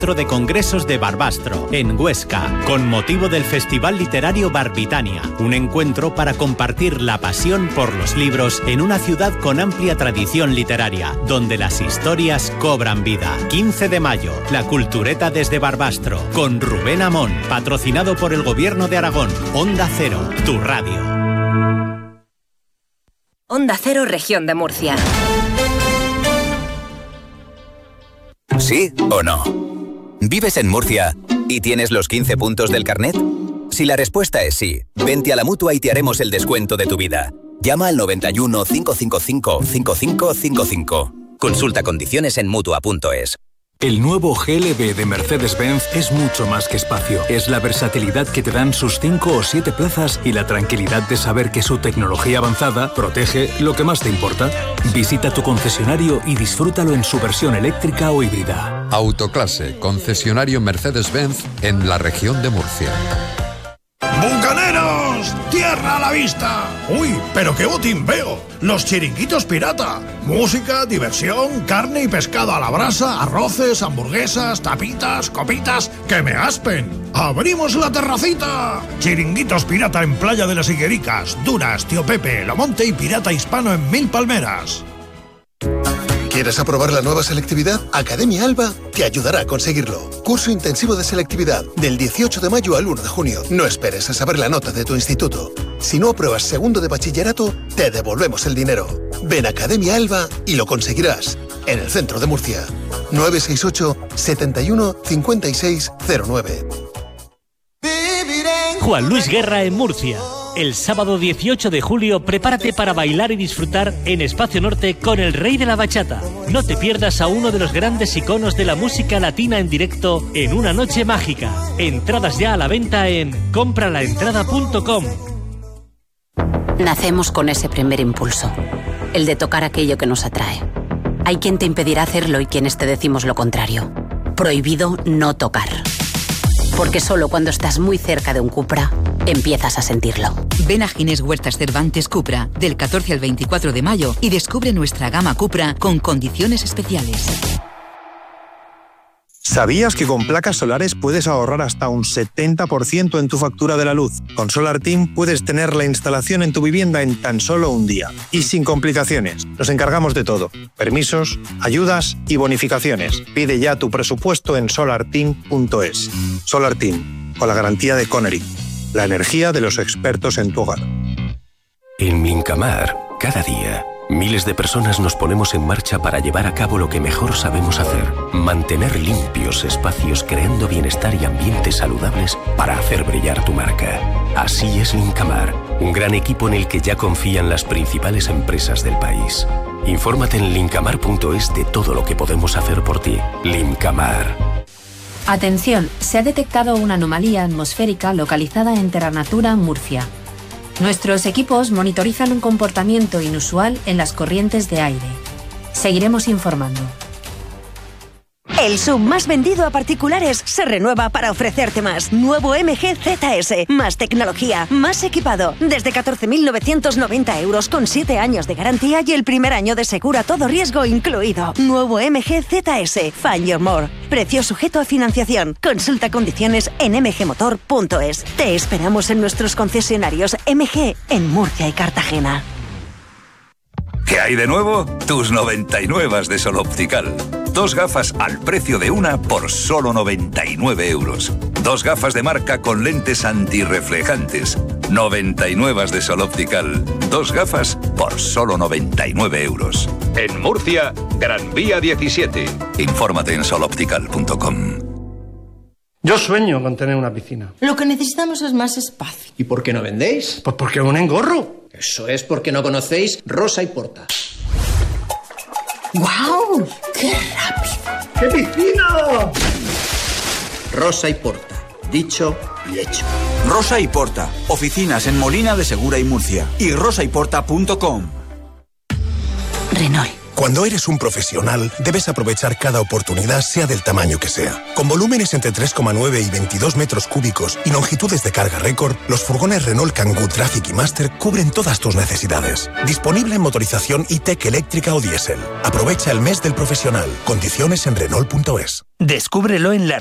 Centro de Congresos de Barbastro, en Huesca, con motivo del Festival Literario Barbitania, un encuentro para compartir la pasión por los libros en una ciudad con amplia tradición literaria, donde las historias cobran vida. 15 de mayo, la Cultureta desde Barbastro, con Rubén Amón, patrocinado por el Gobierno de Aragón. Onda Cero, tu radio. Onda Cero, Región de Murcia. ¿Sí o no? ¿Vives en Murcia y tienes los 15 puntos del carnet? Si la respuesta es sí, vente a la Mutua y te haremos el descuento de tu vida. Llama al 91 555 5555. Consulta condiciones en Mutua.es. El nuevo GLB de Mercedes-Benz es mucho más que espacio. Es la versatilidad que te dan sus 5 o 7 plazas y la tranquilidad de saber que su tecnología avanzada protege lo que más te importa. Visita tu concesionario y disfrútalo en su versión eléctrica o híbrida. Autoclase, concesionario Mercedes-Benz en la región de Murcia. ¡Bucaneros! ¡Tierra a la vista! ¡Uy, pero qué botín veo! ¡Los chiringuitos pirata! Música, diversión, carne y pescado a la brasa, arroces, hamburguesas, tapitas, copitas... ¡Que me aspen! ¡Abrimos la terracita! Chiringuitos pirata en Playa de las Higuericas, Duras, Tío Pepe, Lomonte y Pirata Hispano en Mil Palmeras. ¿Quieres aprobar la nueva selectividad? Academia Alba te ayudará a conseguirlo. Curso intensivo de selectividad del 18 de mayo al 1 de junio. No esperes a saber la nota de tu instituto. Si no apruebas segundo de bachillerato, te devolvemos el dinero. Ven a Academia Alba y lo conseguirás. En el centro de Murcia. 968 71 56 09. Juan Luis Guerra en Murcia. El sábado 18 de julio prepárate para bailar y disfrutar en Espacio Norte con el Rey de la Bachata. No te pierdas a uno de los grandes iconos de la música latina en directo en una noche mágica. Entradas ya a la venta en compralaentrada.com. Nacemos con ese primer impulso, el de tocar aquello que nos atrae. Hay quien te impedirá hacerlo y quienes te decimos lo contrario. Prohibido no tocar. Porque solo cuando estás muy cerca de un Cupra, empiezas a sentirlo. Ven a Ginés Huertas Cervantes Cupra del 14 al 24 de mayo y descubre nuestra gama Cupra con condiciones especiales. ¿Sabías que con placas solares puedes ahorrar hasta un 70% en tu factura de la luz? Con SolarTeam puedes tener la instalación en tu vivienda en tan solo un día y sin complicaciones. Nos encargamos de todo: permisos, ayudas y bonificaciones. Pide ya tu presupuesto en solarteam.es. SolarTeam, con la garantía de Connery. La energía de los expertos en tu hogar. En Mincamar, cada día, miles de personas nos ponemos en marcha para llevar a cabo lo que mejor sabemos hacer: mantener limpios espacios creando bienestar y ambientes saludables para hacer brillar tu marca. Así es Lincamar, un gran equipo en el que ya confían las principales empresas del país. Infórmate en lincamar.es de todo lo que podemos hacer por ti. Lincamar. Atención, se ha detectado una anomalía atmosférica localizada en Terranatura, Murcia. Nuestros equipos monitorizan un comportamiento inusual en las corrientes de aire. Seguiremos informando. El SUV más vendido a particulares se renueva para ofrecerte más. Nuevo MG ZS. Más tecnología, más equipado. Desde 14.990 euros con 7 años de garantía y el primer año de seguro a todo riesgo incluido. Nuevo MG ZS. Find your more. Precio sujeto a financiación. Consulta condiciones en mgmotor.es. Te esperamos en nuestros concesionarios MG en Murcia y Cartagena. ¿Qué hay de nuevo? Tus 99 de Sol Optical. 2 gafas al precio de una por solo 99 euros. 2 gafas de marca con lentes antirreflejantes. 99 de Sol Optical. 2 gafas por solo 99 euros. En Murcia, Gran Vía 17. Infórmate en soloptical.com. Yo sueño con tener una piscina. Lo que necesitamos es más espacio. ¿Y por qué no vendéis? Pues porque es un engorro. Eso es porque no conocéis Rosa y Porta. ¡Guau! ¡Qué rápido! ¡Qué piscina! Rosa y Porta. Dicho y hecho. Rosa y Porta. Oficinas en Molina de Segura y Murcia. Y rosayporta.com. Renault. Cuando eres un profesional, debes aprovechar cada oportunidad, sea del tamaño que sea. Con volúmenes entre 3,9 y 22 metros cúbicos y longitudes de carga récord, los furgones Renault Kangoo Traffic y Master cubren todas tus necesidades. Disponible en motorización e-tech eléctrica o diésel. Aprovecha el mes del profesional. Condiciones en Renault.es. Descúbrelo en la